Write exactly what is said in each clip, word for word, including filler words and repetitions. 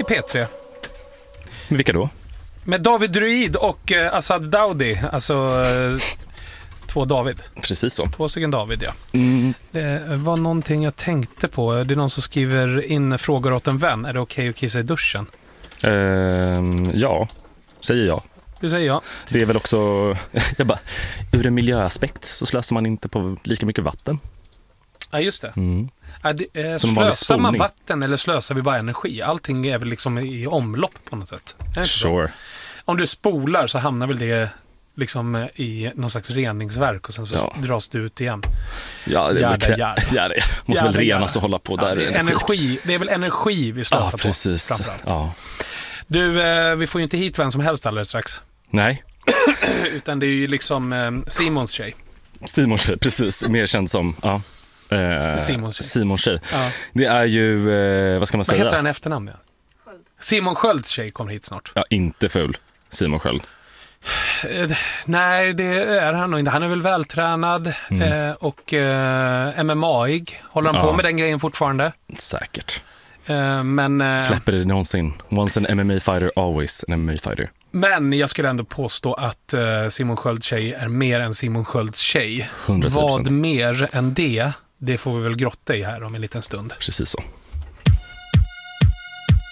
P tre. Men vilka då? Med David Druid och eh, Assad Daudi. Alltså eh, två David. Precis så. Två stycken David, ja. Mm. Det var någonting jag tänkte på. Det är någon som skriver in frågor åt en vän. Är det okej att kissa i duschen? Uh, ja, säger jag. Du säger ja. Det är väl också, jag bara, ur en miljöaspekt så slösar man inte på lika mycket vatten. Ja, just det. Mm. Ja, det eh, Som en vanlig slösar man spolning. vatten eller slösar vi bara energi? Allting är väl liksom i omlopp på något sätt. Är det inte så? Sure. Om du spolar så hamnar väl det liksom i någon slags reningsverk och sen så Ja. dras det ut igen. Ja, det är Jävla, väl, jävla. ja, det måste Jävla, väl renas jävla. och hålla på Ja, där. det, är energi, det är väl energi vi slösar Ja, på. precis. Framförallt. Ja. Du, eh, vi får ju inte hit vem som helst alldeles strax. Nej, Utan det är ju liksom eh, Simons tjej. Simon tjej, precis. Mer känd som, ja. Eh, Simons tjej. Simon tjej. Ja. Det är ju, eh, vad ska man Vad säga? heter han efternamn? Ja? Simon Skölds tjej kommer hit snart. Ja, inte ful. Simon Sköld. Eh, nej, det är han nog inte. Han är väl vältränad Mm. eh, och eh, M M A-ig. Håller han Ja. på med den grejen fortfarande? Säkert. Eh, men, eh, Släpper det någonsin. Once an M M A fighter, always an M M A fighter. men jag skulle ändå påstå att eh, Simon Skölds tjej är mer än Simon Skölds tjej. hundra procent. Vad mer än det, det får vi väl grotta i här om en liten stund. Precis så.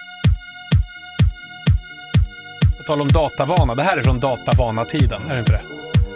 På tal om datavana, det här är från datavana-tiden, är det inte det?